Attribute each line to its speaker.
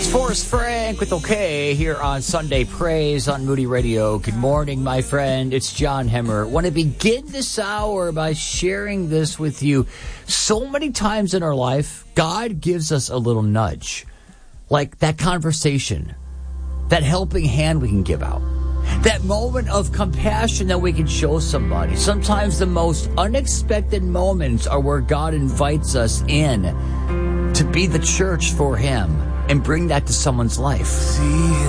Speaker 1: Forrest Frank with OK here on Sunday Praise on Moody Radio. Good morning, my friend. It's John Hemmer. Want to begin this hour by sharing this with you. So many times in our life, God gives us a little nudge. Like that conversation, that helping hand we can give out, that moment of compassion that we can show somebody. Sometimes the most unexpected moments are where God invites us in to be the church for Him and bring that to someone's life.